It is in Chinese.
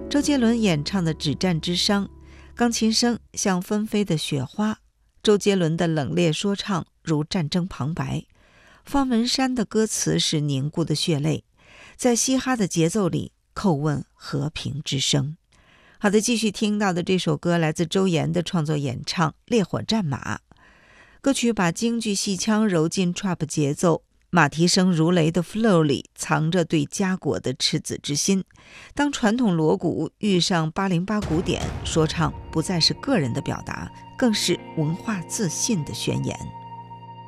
周杰伦演唱的《止战之殇》，钢琴声像纷飞的雪花，周杰伦的冷冽说唱如战争旁白，方文山的歌词是凝固的血泪，在嘻哈的节奏里叩问和平之声。好的，继续听到的这首歌来自周岩的创作演唱《烈火战马》。歌曲把京剧戏腔揉进 trap 节奏，马蹄声如雷的 flow 里藏着对家国的赤子之心。当传统锣鼓遇上808鼓点，说唱不再是个人的表达，更是文化自信的宣言。